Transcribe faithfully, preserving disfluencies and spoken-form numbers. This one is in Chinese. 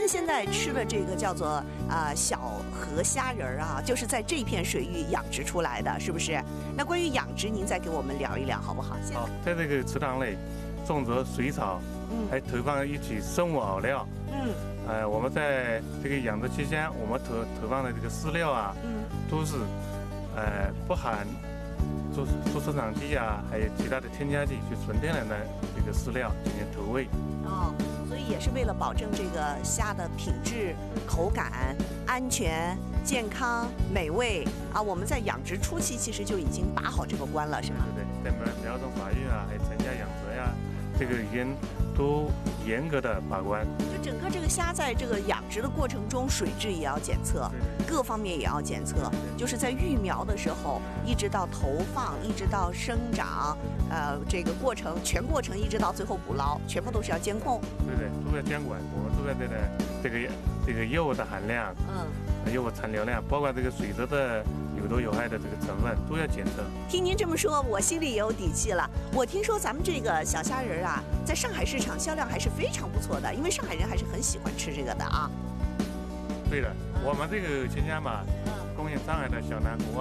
们现在吃的这个叫做啊、呃、小河虾仁儿啊，就是在这片水域养殖出来的，是不是？那关于养殖，您再给我们聊一聊好不好？ 好，在这个池塘内种植水草，嗯，还投放一起生物饵料，嗯，呃，我们在这个养殖期间，我们投投放的这个饲料啊，嗯，都是呃不含做做生产剂啊，还有其他的添加剂，就纯天然的这个饲料进行投喂。 哦，所以也是为了保证这个虾的品质、口感、安全、健康、美味啊。我们在养殖初期其实就已经把好这个关了，是吗？ 对对对，在苗苗种发育啊，还有成家养殖呀、啊，这个已经都严格的把关。 就整个这个虾在这个养殖的过程中，水质也要检测，各方面也要检测。就是在育苗的时候，一直到投放，一直到生长，呃，这个过程全过程一直到最后捕捞，全部都是要监控。 对对，都要监管，我们都在这个这个这个药物的含量，嗯，药物残留量，包括这个水质的有毒有害的这个成分都要检测。 听您这么说，我心里也有底气了。我听说咱们这个小虾仁啊，在上海市场销量还是非常不错的，因为上海人还是很喜欢吃这个的啊。 对的，我们这个新虾嘛，供应上海的小南湖啊。